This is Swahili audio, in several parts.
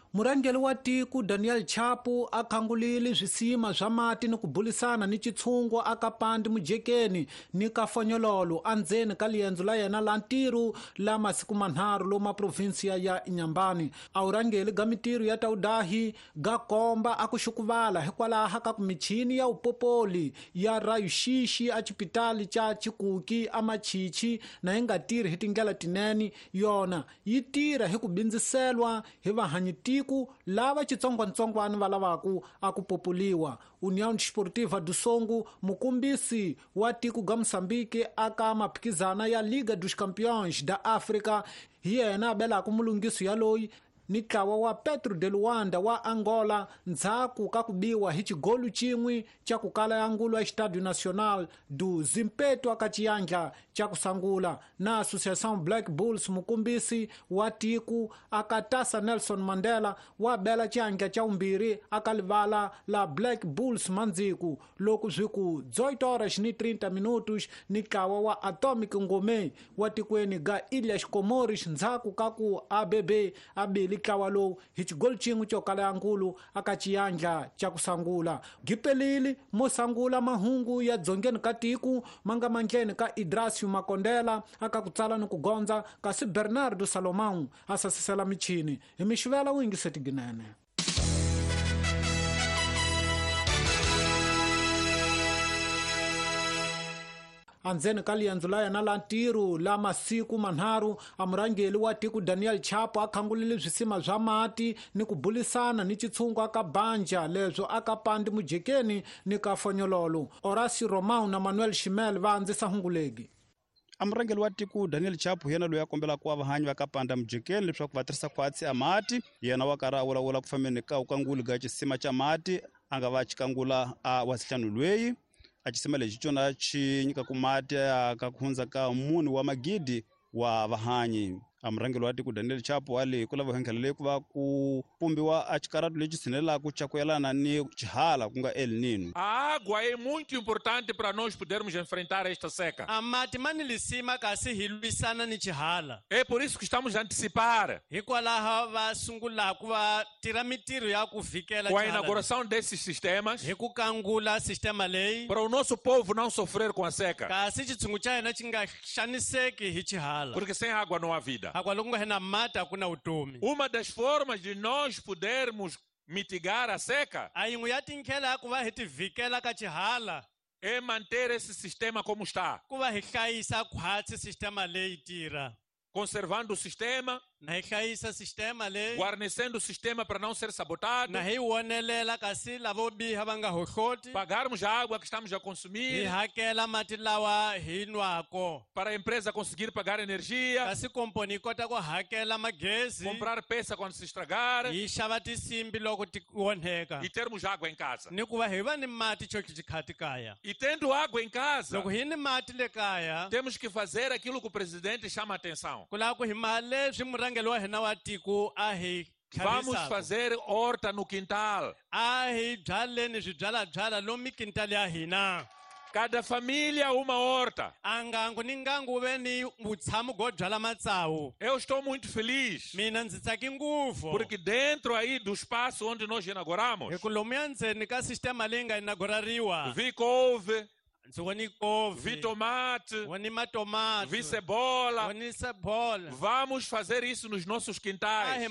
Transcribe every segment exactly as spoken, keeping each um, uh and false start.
Murangeli wa tiko Daniel Chapo akhangulile zwisima zwa mati ni ku bulisana ni chitshungu aka Pandi Mujekeni ni ka Fonyololo andzeni ka liendzo la yena la ntiru la masiku manharu loma provinsia ya Inyambani. Aurangeli ga mitiru ya taudahi ga komba akuxukuvala hikwalaha ka ku michini ya upopoli ya rayuxishi a chipitali cha Chikuki a Machichi na yi nga tirhi hi tindlela tinene, yona yi tirha hi ku bindziselwa hi vahanyitiko lava chitsongwatsongwana va lavaku aku populiwa. União Desportiva do Songo, mukumbisi wa tiko ga Moçambique aka maphikizana ya Liga dos Campeões da África, hi yena abelaku mulungiso yaloyi ni tlawa wa Petro de Luanda wa Angola ndzhaku ka ku biwa hi chigolu chimwe cha ku kala ya ngulo ya Estádio Nacional do Zimpeto aka chiyandla cha kusangula. Na Associação Black Bulls, mukumbisi wa tiku aka Tasa Nelson Mandela wa bela chiyandla cha umbiri aka livala la Black Bulls Manziku loku zwiku dezoito horas ni trinta minutos ni tlawa wa Atomic Ngome wa tikweni ga Ilhas Comores ndzhaku ka ku A B B abili tlawa hi chigolu chimwe chokala ya nkulu aka chiyandla cha kusangula. Gipelili mosangula mahungu ya dzongeni ka tiku manga manjeni ka Idrasio Makondela aka kutsala ni kugonza kasi Bernardo Salomão asasisela michini hi mixivela wingiseti ginene. Andzeni ka liendzo la yena la ntiru la masiku manharu amurangeli wa tiko Daniel Chapo akhangulile zwisima zwa mati ni ku bulisana ni chitshungu aka banja lebyo aka Pandi Mujekeni ni ka Fonyololo. Horacio Romão na Manuel Chimel va andzisa hungulegi. Amurangeli wa tiko Daniel Chapo yena loyi a kombela ku va vahanyi va ka Pandi Mujekeni leswaku va tirhisa khwatsi a mati. Yena wa karhi a vulavula ku fambeni ka ukanguli ga chisima cha mati a nga va chikangula a wasihlanu lweyi. A chisima lexi chona chi nyika ku mati aka khundza ka muni wa magidi wa vahanyi. Amurangeli wa tiko Daniel Chapo ali ku lava hengelele ku va ku pumbiwa a chikaratu lexi tshinelaka cha ku yelana ni chihala ku nga El Nino. A água é muito importante para nós podermos enfrentar esta seca. A mati mani lisima kasi hi lwisana ni chihala. É por isso que estamos a antecipar hikwalaho va sungula ku va tira mitiro ya ku vikela com a inauguração desses sistemas hi ku kangula sistema leyi para o nosso povo não sofrer com a seca. Kasi chitshungu cha hina chi nga xaniseki hi chihala. Porque sem água não há vida. Uma das formas de nós podermos mitigar a seca é manter esse sistema como está, conservando o sistema, guarnecendo o sistema para não ser sabotado, pagarmos a água que estamos a consumir, para a empresa conseguir pagar energia, comprar peça quando se estragar e termos água em casa. E tendo água em casa, temos que fazer aquilo que o presidente chama a atenção. Vamos fazer horta no quintal. Cada família uma horta. Eu estou muito feliz porque dentro aí do espaço onde nós inauguramos, vi couve, vi tomate, vi cebola. Vamos fazer isso nos nossos quintais.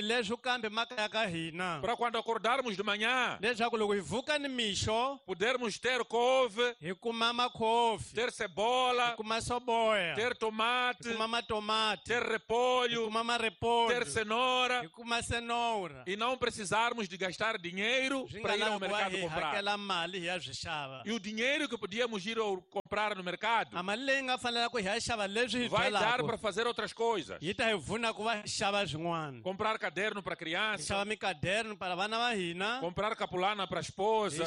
Para quando acordarmos de manhã, podermos ter couve, ter cebola, ter tomate, ter repolho, ter cenoura, e não precisarmos de gastar dinheiro para ir ao mercado comprar. E o dinheiro que podíamos ir comprar no mercado vai dar para fazer outras coisas. Comprar caderno para criança, comprar capulana para a esposa.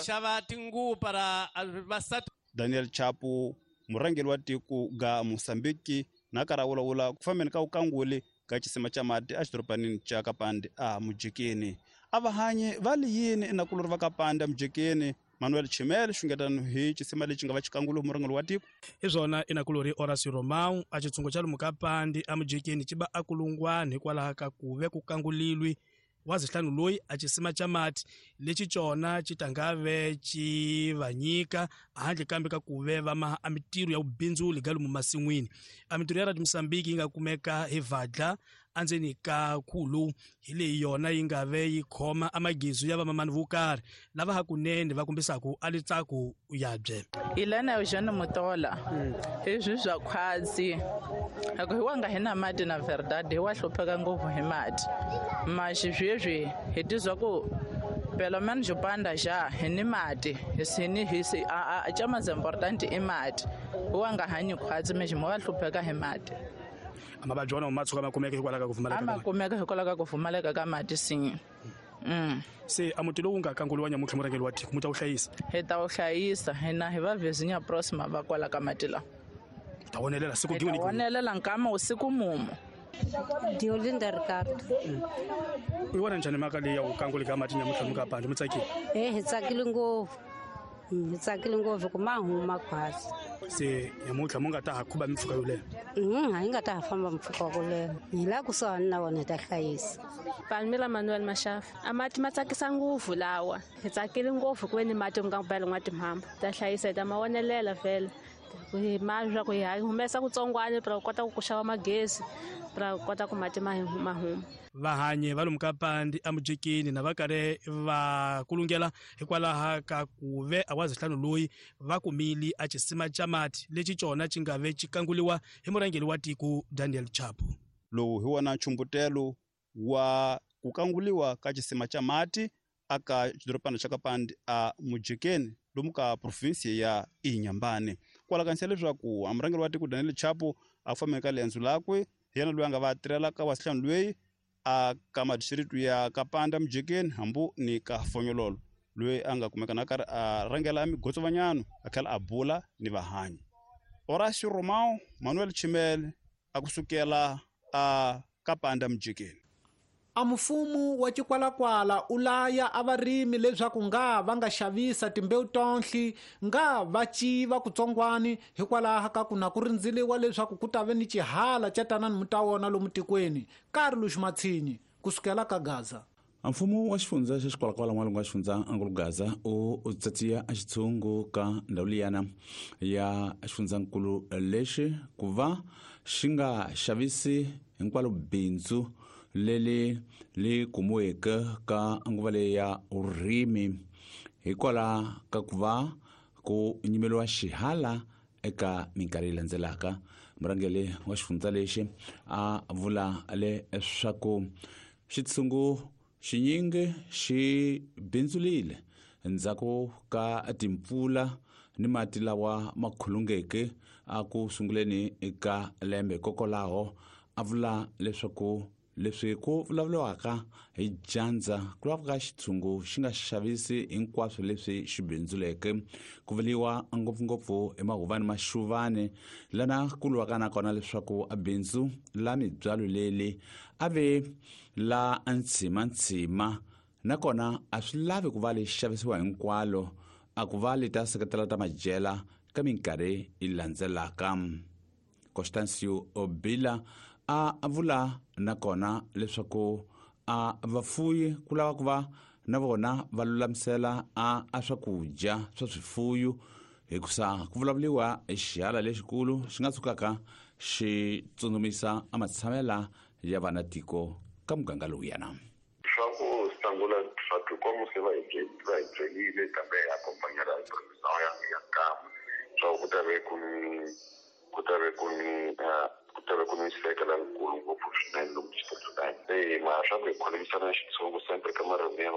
Daniel Chapo, murangeli wa tiko ga Moçambique, na karawulawula ku fambeni ka ukanguli ka chisima cha mati a xidoropanini cha ka Pandi a Mujekeni. A vahanyi va li yini enakulori va ka Pandi a Mujekeni? Manuel Chimel xungetano hi chisima lexi nga va xikangulo murangeli wa tiko hi zona enakulori Horacio Romão a chitshungu cha lomu ka Pandi a Mujekeni ci ba akulungwana hikwalaho ka ku ve ku kangulilwi wa zihlanu loyi a cisima ca mati lexi cona ci tangave ci va nyika handle kambe ka ku ve va maha a mintirho ya vubindzuli ga lomu masin'wini. A mintirho ya Radio Mozambique yi nga kumeka hi Vadla andzeni ka khulu hi leyi yona yi nga ve yi khoma a magizu ya vamamani vo karhi lava hakunene va kombisaka a letsako yabye. Ilana Eugene Mutola hezwi zwa khwatsi ako hiwanga hina mati na verdade wa hlopheka ngopfu hi mati mashi zwezwi hi tizwa ku pelo man jupanda ja hini mati hisini hisi a a chama za important i mati hiwanga hanyi khwatsi meshi mo wa hlopheka hi mati. Amabajwa na umatsuka makumeka hikwalaka kuvumaleka ama kumeka hikwalaka kuvumaleka ka mati sinye. Mm. Se amutilo unga kanguliwa nyamutlha murangeli wa tiko muta uhlayisa. Hi ta uhlayisa hina hi va vizinya prosima va kwala ka mati la. Ta wonelela siku giwini. Ta wonelela nkama usiku mumo. Diolinda Ricardo. Iwana njani maka leya ukanguli ka mati nyamutlha muka pandi mutsakile. Eh hi tsakile ngopfu. Hi tsakile ngopfu ku mahuma khwasi. Se nyamutlha munga ta hakhuba mimpfhuka yo leha. Mhm hayi nga ta famba mpfhuka wo leha. Hi la kusuhani na wona ta hlayisa. Palmira Manuel Mashafa. Amati matsakisa ngopfu lawa. Hi tsakile ngopfu ku veni mati nga kupela n'wati mhamba. Ta hlayisa ta mawonelela vele. Hi mazwa ku hi humesa kutsongwana pra kota ku xava magezi pra kota ku mati mahuma. Vahanye va lomu ka pandi a Mujekeni na va karhi va kulungela hikwalaho ka ku ve a wa zihlanu loyi va kumili a cisima ca mati lexi cona ci nga ve ci kanguliwa hi murangeli wa tiko Daniel Chapo. Lowu hi wona nchumbutelo wa ku kanguliwa ka cisima ca mati aka xidoropana xa Kapandi a Mujekeni lomu ka provinsi ya Inyambane. Kwala kanisa leswaku a murangeli wa tiko Daniel Chapo a fameka lenzo lakwe yena loyi a nga va tirhelaka wa zihlanu loyi a ka madishiritu ya Kapanda Mujekeni hambu ni ka Fonyololo loyi a nga kumeka na karhi a rangela migotsovanyano a tlhela a bula ni vahanyi. Horacio Romão, Manuel Chimele a kusukela a Kapanda Mujekeni. A mfumo wa Chikwalakwala ulaya a varimi leswaku nga va nga xavisa timbewu tonhli nga va civa kutsongwani hikwalaho ka ku na ku rindziliwa leswaku ku ta ve ni cihala ca tanani muta wona lomu tikweni. Carlos Matsinyi kusukela ka Gaza. Mfumo wa xifundza xa Xikwalakwala n'walungu wa xifundza Anglo Gaza u tsatsiya a xitshungu ka ndhawu liyana ya xifundzankulu lexi ku va xi nga xavisi hinkwalo bindzu leli li kumiweke ka nguva leyi ya urimi hikwalaho ka ku va ku nyimeliwa xihala eka minkarhi leyi landzelaka. Murangeli wa xifundza lexi a vula leswaku xitshungu xinyingi xi bindzulile endzhaku ka timpfula ni mati lawa ma khulungeke a ku sunguleni eka lembe. Hikokwalaho a vula leswaku leswi ku vulavuriwaka hi dyandza ku lavaka xitshungu xi nga xavisi hinkwaswo leswi xi bindzuleke. Ku vuliwa ngopfungopfu emahuvani ma xuvani lana ku luwaka na kona leswaku a bindzu la mibyalo leli a ve la ntshimantsima nakona a swi lavi ku va lexi xavisiwa hinkwalo a ku va leta seketela ta madyela ka minkarhi yi landzelaka. Constâncio Obila a vula nakona leswaku a vafuyi ku lava ku va na vona va lulamisela a a swakudya swa swifuyu hikusa ku vulavuliwa hi xihala lexikulu xi nga sukaka xi tsundzumisa a matshamela ya vanatiko ka muganga lowuyana. Swa ku sangula swa tikomo se va hi va hi byelile kambe hi akompanyela hi profesor ya ya kama swa ku ta ve ku ku ta ve ku ku ta ve ku ni sekela nkulu ngopfu swinene lomu xitotsutsani. Se ma swa ku hi kholomisana xitshungu sempre ka marimi ya